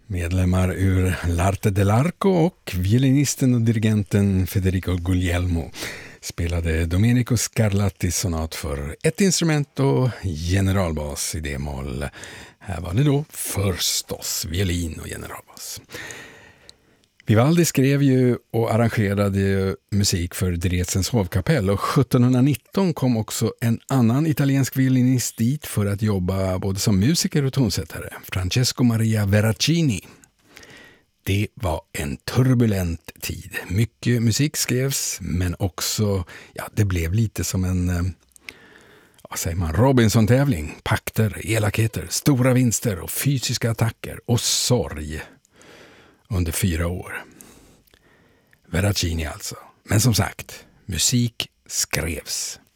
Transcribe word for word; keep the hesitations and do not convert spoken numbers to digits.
Medlemmar ur L'Arte dell'Arco och violinisten och dirigenten Federico Guglielmo spelade Domenico Scarlattis sonat för ett instrument och generalbas i D-moll. Här var det då förstås violin och generalbas. Vivaldi skrev ju och arrangerade ju musik för Dresdens hovkapell, och sjuttonhundranitton kom också en annan italiensk violinist dit för att jobba både som musiker och tonsättare, Francesco Maria Veracini. Det var en turbulent tid. Mycket musik skrevs, men också, ja, det blev lite som en, vad säger man, Robinson-tävling. Pakter, elakheter, stora vinster och fysiska attacker och sorg under fyra år. Veracini alltså. Men som sagt, musik skrevs.